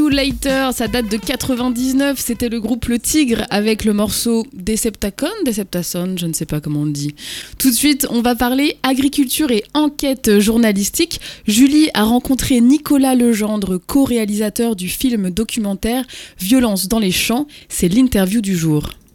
You Later, ça date de 99, c'était le groupe Le Tigre avec le morceau Deceptacon, je ne sais pas comment on le dit. Tout de suite, on va parler agriculture et enquête journalistique. Julie a rencontré Nicolas Legendre, co-réalisateur du film documentaire Violence dans les champs. C'est l'interview du jour.